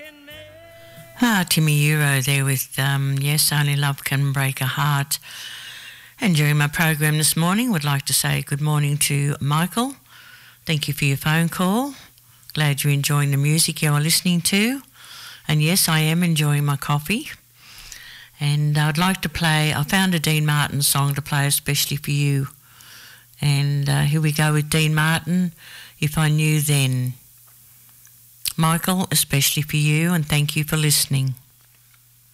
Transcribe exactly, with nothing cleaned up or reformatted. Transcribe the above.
Ah, Timmy Euro there with um, Yes, Only Love Can Break a Heart. And during my program this morning, would like to say good morning to Michael. Thank you for your phone call. Glad you're enjoying the music you're listening to. And yes, I am enjoying my coffee. And I'd like to play, I found a Dean Martin song to play especially for you. And uh, here we go with Dean Martin, If I Knew Then. Michael, especially for you, and thank you for listening.